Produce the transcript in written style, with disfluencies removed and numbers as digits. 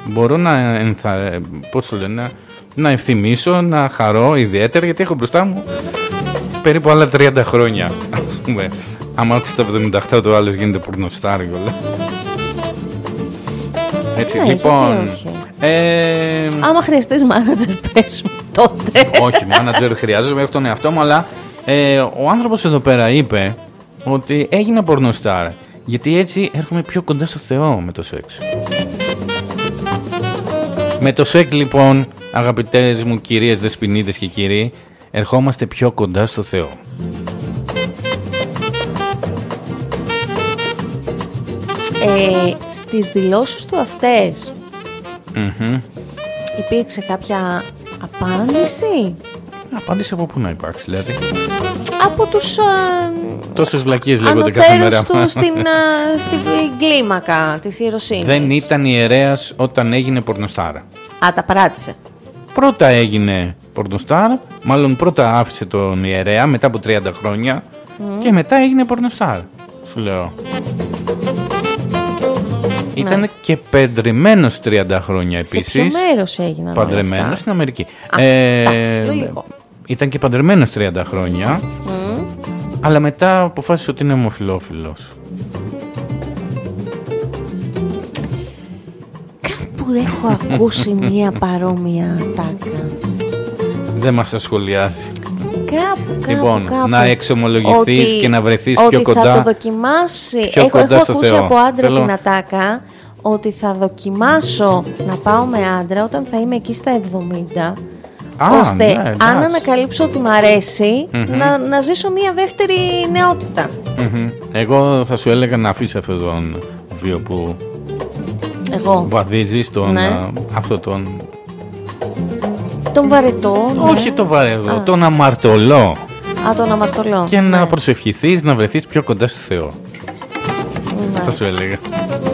μπορώ να ευθυμίσω, να χαρώ ιδιαίτερα, γιατί έχω μπροστά μου περίπου άλλα 30 χρόνια. Ας πούμε, άμα όχι στα 78 το άλλος γίνεται πορνοστάριο. Έτσι, λοιπόν. Άμα χρειαστείς μάνατζερ, πες μου τότε. Όχι, μάνατζερ χρειάζομαι, έχω τον εαυτό μου, αλλά ο άνθρωπος εδώ πέρα είπε ότι έγινα πορνοστάρ, γιατί έτσι έρχομαι πιο κοντά στο Θεό με το σεξ. Με το σεξ, λοιπόν, αγαπητές μου κυρίες δεσποινίδες και κύριοι, ερχόμαστε πιο κοντά στο Θεό. Στις δηλώσεις του αυτές υπήρξε κάποια απάντηση? Απάντηση από πού να υπάρξει, δηλαδή? Από τους τόσες βλακίες λέγονται κάθε μέρα του στην κλίμακα της ιεροσύνης. Δεν ήταν ιερέας όταν έγινε πορνοστάρα. Τα παράτησε. Πρώτα έγινε πορνοστάρ, μάλλον πρώτα άφησε τον ιερέα μετά από 30 χρόνια και μετά έγινε πορνοστάρ, σου λέω. Ήταν και παντρεμένος 30 χρόνια επίσης. Σε ποιο μέρος έγιναν? Παντρεμένος στην Αμερική. Ήταν και παντρεμένος 30 χρόνια, αλλά μετά αποφάσισε ότι είναι ομοφυλόφιλος. Κάπου έχω ακούσει μία παρόμοια τάκα. Δεν μας ασχολιάζει. Κάπου, λοιπόν, κάπου. Να εξομολογηθείς και να βρεθείς πιο κοντά. Ότι θα το δοκιμάσει. Έχω ακούσει Θεό. από άντρα την ατάκα ότι θα δοκιμάσω να πάω με άντρα όταν θα είμαι εκεί στα 70. Ώστε αν ανακαλύψω ότι μ' αρέσει, να ζήσω μια δεύτερη νεότητα. Εγώ θα σου έλεγα να αφήσεις αυτόν τον βίο που βαδίζεις, αυτό τον βαρετό. Όχι το βαρετό, τον αμαρτωλό. Τον αμαρτωλό. Και να προσευχηθείς να βρεθείς πιο κοντά στο Θεό. Θα σου έλεγα.